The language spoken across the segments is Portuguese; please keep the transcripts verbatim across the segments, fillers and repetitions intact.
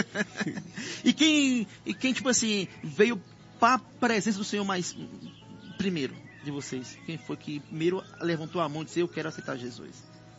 e, quem, e quem, tipo assim, veio para a presença do Senhor mais primeiro de vocês? Quem foi que primeiro levantou a mão e disse, eu quero aceitar Jesus?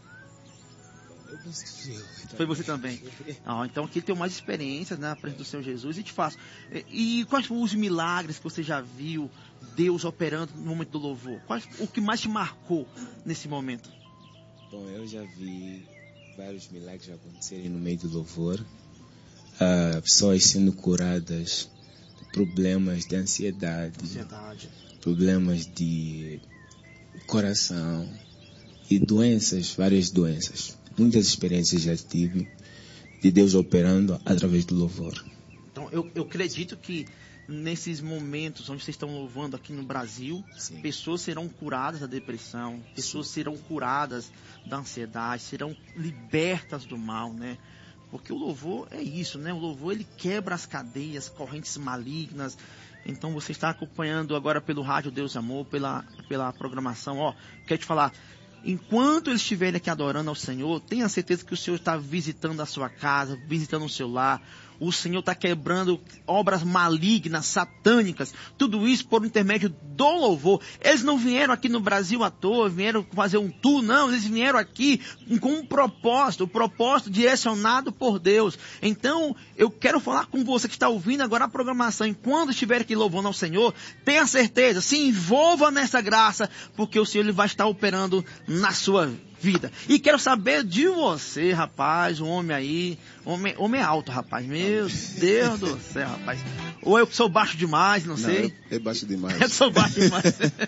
Foi você também. Ah, então aqui ele tem mais experiências, né, na presença do Senhor Jesus. E te faço, e, e quais foram os milagres que você já viu Deus operando no momento do louvor? Quais, o que mais te marcou nesse momento? Bom, eu já vi vários milagres acontecerem no meio do louvor. Uh, pessoas sendo curadas de problemas de ansiedade, ansiedade, problemas de coração e doenças, várias doenças. Muitas experiências já tive de Deus operando através do louvor. Então, eu, eu acredito que nesses momentos onde vocês estão louvando aqui no Brasil, sim, pessoas serão curadas da depressão, pessoas sim, serão curadas da ansiedade, serão libertas do mal, né? Porque o louvor é isso, né? O louvor, ele quebra as cadeias, correntes malignas. Então, você está acompanhando agora pelo Rádio Deus Amor, pela, pela programação. Ó, quero te falar, enquanto eles estiverem aqui adorando ao Senhor, tenha certeza que o Senhor está visitando a sua casa, visitando o seu lar. O Senhor está quebrando obras malignas, satânicas, tudo isso por intermédio do louvor. Eles não vieram aqui no Brasil à toa, vieram fazer um tour, não. Eles vieram aqui com um propósito, um propósito direcionado por Deus. Então, eu quero falar com você que está ouvindo agora a programação. Enquanto estiver aqui louvando ao Senhor, tenha certeza, se envolva nessa graça, porque o Senhor ele vai estar operando na sua vida. E quero saber de você, rapaz, um homem aí, homem, homem alto, rapaz, meu Deus do céu, rapaz. Ou eu sou baixo demais, não, não sei. É, é baixo demais. Eu sou baixo demais.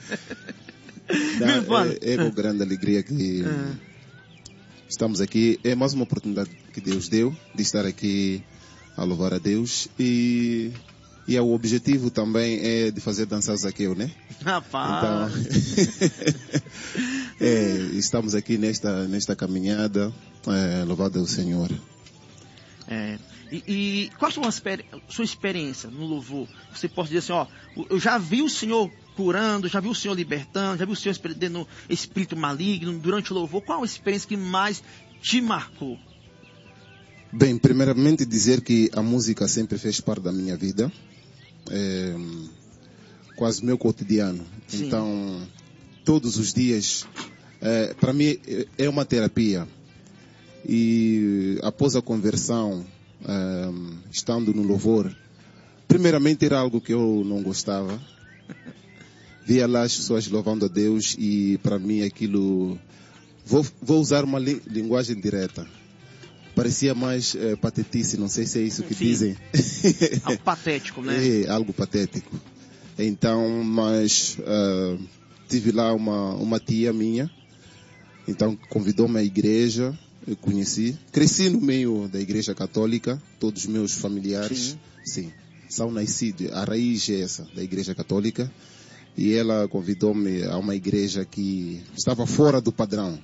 Dá, é, é com grande alegria que é. estamos aqui. É mais uma oportunidade que Deus deu de estar aqui a louvar a Deus e... E o objetivo também é de fazer dançar Zaqueu, né? Rapaz! Então, é, estamos aqui nesta, nesta caminhada, é, louvado ao Senhor. É, e, e qual a sua, sua experiência no louvor? Você pode dizer assim, ó, eu já vi o Senhor curando, já vi o Senhor libertando, já vi o Senhor perdendo espírito maligno durante o louvor. Qual a experiência que mais te marcou? Bem, primeiramente dizer que a música sempre fez parte da minha vida. É, quase meu cotidiano. Sim. Então, todos os dias, é, para mim é uma terapia. E após a conversão, é, estando no louvor, primeiramente era algo que eu não gostava. Via lá as pessoas louvando a Deus e para mim aquilo, vou, vou usar uma li, linguagem direta. Parecia mais é, patetice, não sei se é isso que Sim. dizem. Algo patético, né? É, algo patético. Então, mas uh, tive lá uma, uma tia minha, então convidou-me à igreja, eu conheci. Cresci no meio da igreja católica, todos os meus familiares, sim, sim são nascidos, a raiz é essa, da igreja católica. E ela convidou-me a uma igreja que estava fora do padrão.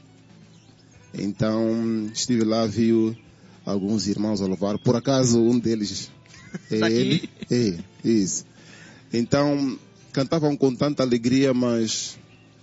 Então, estive lá, vi alguns irmãos a louvar. Por acaso, um deles é ele. É, isso. Então, cantavam com tanta alegria, mas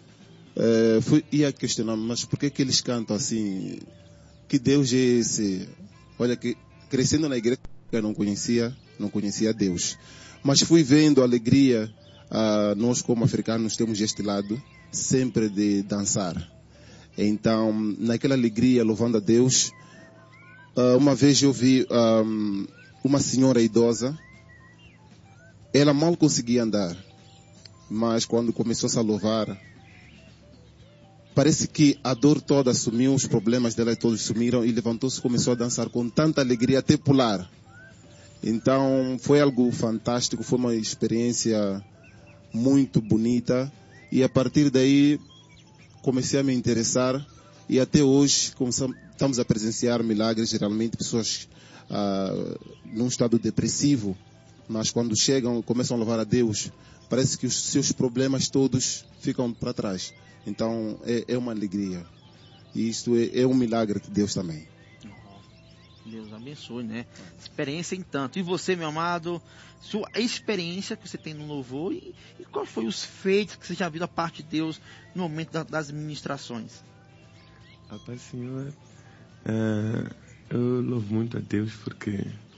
é, fui, ia questionar, mas por que que eles cantam assim? Que Deus é esse? Olha, que crescendo na igreja, eu não conhecia, não conhecia Deus. Mas fui vendo a alegria, ah, nós como africanos temos este lado, sempre de dançar. Então, naquela alegria, louvando a Deus, uma vez eu vi um, uma senhora idosa, ela mal conseguia andar, mas quando começou a louvar, parece que a dor toda sumiu, os problemas dela todos sumiram e levantou-se e começou a dançar com tanta alegria, até pular. Então, foi algo fantástico, foi uma experiência muito bonita e a partir daí comecei a me interessar e até hoje estamos a presenciar milagres, geralmente pessoas ah, num estado depressivo, mas quando chegam, começam a louvar a Deus, parece que os seus problemas todos ficam para trás. Então é, é uma alegria e isto é, é um milagre de Deus também. Deus abençoe, né? Experiência em tanto. E você, meu amado, sua experiência que você tem no louvor e, e quais foram os feitos que você já viu da parte de Deus no momento da, das ministrações? A paz, Senhor, é, eu louvo muito a Deus porque